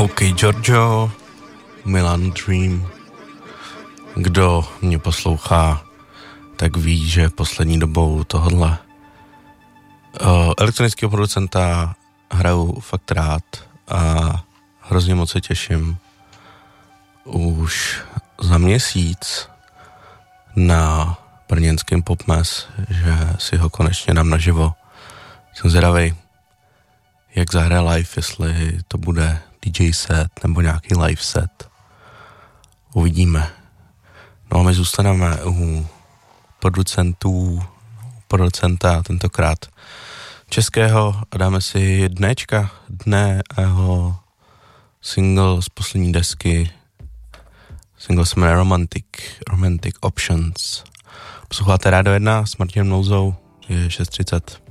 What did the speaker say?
OK Giorgio, Milan Dream. Kdo mě poslouchá, tak ví, že poslední dobou tohodle elektronického producenta hraju fakt rád a hrozně moc se těším už za měsíc na brněnském Popmes, že si ho konečně dám naživo. Jsem zvědavej, jak zahraje live, jestli to bude DJ set nebo nějaký live set. Uvidíme. No a my zůstaneme u producenta tentokrát českého a dáme si dne a jeho single z poslední desky. Single se jmenuje Romantic Options. Posloucháte Rádio 1 s Martinem Nouzou, je 6:30.